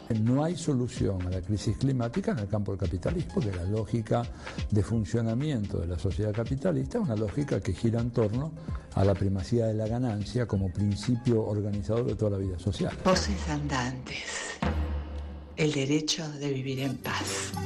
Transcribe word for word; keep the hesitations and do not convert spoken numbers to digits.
No hay solución a la crisis climática en el campo del capitalismo, porque la lógica de funcionamiento de la sociedad capitalista es una lógica que gira en torno a la primacía de la ganancia como principio organizador de toda la vida social. Voces andantes. El derecho de vivir en paz.